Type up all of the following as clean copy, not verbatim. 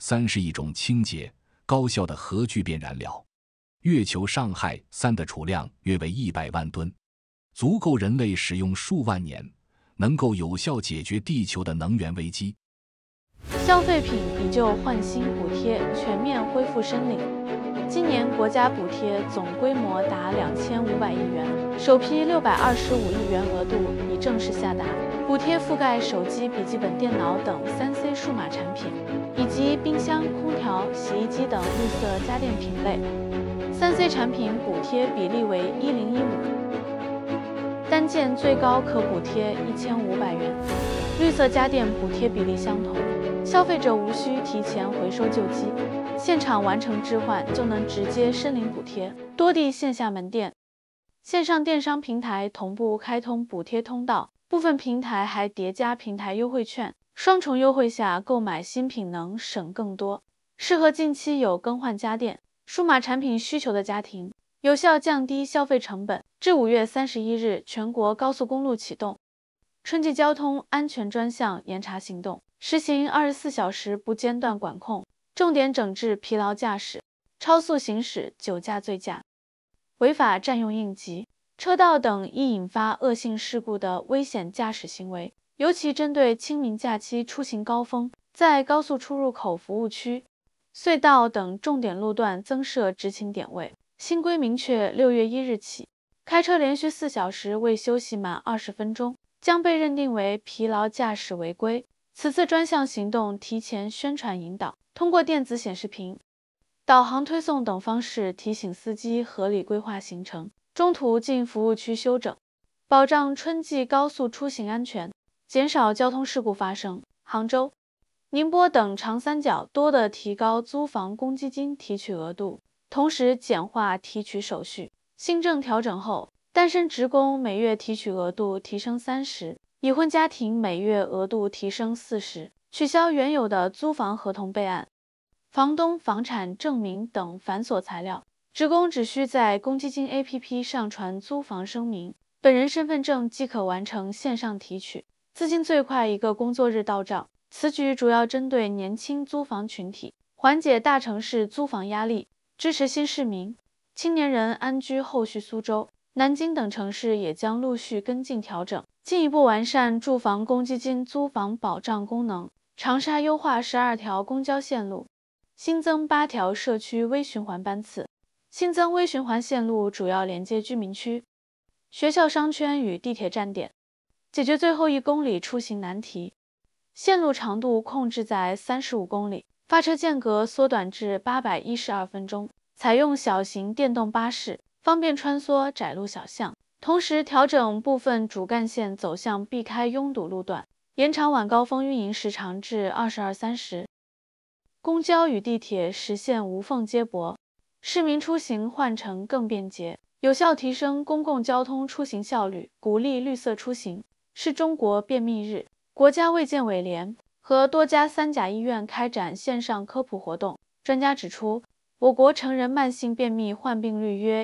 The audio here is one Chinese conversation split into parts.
三是一种清洁、高效的核聚变燃料。月球上氦3的储量约为100万吨，足够人类使用数万年，能够有效解决地球的能源危机。 消费品以旧换新补贴全面恢复申领。今年国家补贴总规模达2500亿元，首批625亿元额度已正式下达，补贴覆盖手机、笔记本电脑等3C 数码产品，以及冰箱、空调、洗衣机等绿色家电品类。3C 产品补贴比例为1015，单件最高可补贴1500元，绿色家电补贴比例相同。消费者无需提前回收旧机，现场完成置换就能直接申领补贴。多地线下门店、线上电商平台同步开通补贴通道，部分平台还叠加平台优惠券，双重优惠下购买新品能省更多，适合近期有更换家电、数码产品需求的家庭，有效降低消费成本。至5月31日，全国高速公路启动春季交通安全专项严查行动，实行24小时不间断管控，重点整治疲劳驾驶、超速行驶、酒驾醉驾、违法占用应急车道等易引发恶性事故的危险驾驶行为，尤其针对清明假期出行高峰，在高速出入口服务区、隧道等重点路段增设执勤点位。新规明确，6月1日起，开车连续4小时未休息满20分钟，将被认定为疲劳驾驶违规。此次专项行动提前宣传引导，通过电子显示屏、导航推送等方式提醒司机合理规划行程，中途进服务区休整，保障春季高速出行安全，减少交通事故发生。杭州、宁波等长三角多地提高租房公积金提取额度，同时简化提取手续。新政调整后，单身职工每月提取额度提升30%，已婚家庭每月额度提升40%，取消原有的租房合同备案、房东房产证明等繁琐材料，职工只需在公积金 APP 上传租房声明，本人身份证即可完成线上提取，资金最快1个工作日到账。此举主要针对年轻租房群体，缓解大城市租房压力，支持新市民、青年人安居。后续苏州、南京等城市也将陆续跟进调整，进一步完善住房公积金租房保障功能。长沙优化12条公交线路，新增8条社区微循环班次，新增微循环线路主要连接居民区、学校商圈与地铁站点，解决最后1公里出行难题。线路长度控制在35公里，发车间隔缩短至812分钟，采用小型电动巴士，方便穿梭窄路小巷。同时调整部分主干线走向避开拥堵路段，延长晚高峰运营时长至22-30。公交与地铁实现无缝接驳，市民出行换乘更便捷，有效提升公共交通出行效率，鼓励绿色出行。是中国便秘日，国家卫健委联和多家3甲医院开展线上科普活动。专家指出，我国成人慢性便秘患病率约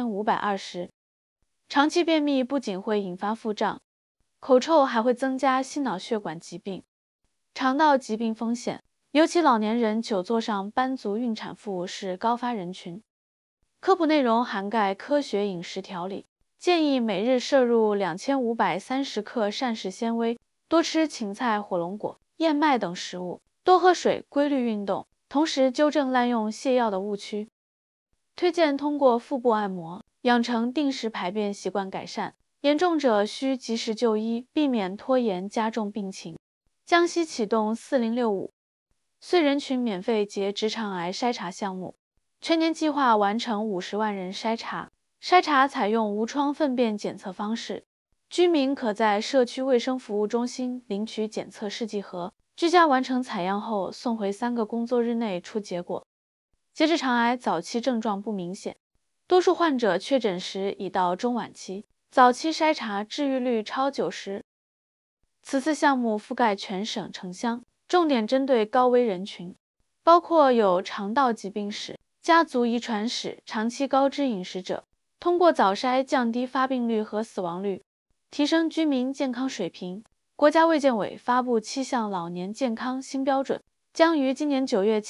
1520，长期便秘不仅会引发腹胀、口臭，还会增加心脑血管疾病、肠道疾病风险，尤其老年人、久坐上班族、孕产妇是高发人群。科普内容涵盖科学饮食调理，建议每日摄入2530克膳食纤维，多吃芹菜、火龙果、燕麦等食物，多喝水，规律运动，同时纠正滥用泻药的误区。推荐通过腹部按摩，养成定时排便习惯改善，严重者需及时就医，避免拖延加重病情。江西启动4065岁人群免费结直肠癌筛查项目，全年计划完成50万人筛查。筛查采用无创粪便检测方式，居民可在社区卫生服务中心领取检测试剂盒，居家完成采样后送回3个工作日内出结果。结直肠癌早期症状不明显，多数患者确诊时已到中晚期，早期筛查治愈率超90%。此次项目覆盖全省城乡，重点针对高危人群，包括有肠道疾病史、家族遗传史、长期高脂饮食者，通过早筛降低发病率和死亡率，提升居民健康水平。国家卫健委发布7项老年健康新标准，将于今年9月起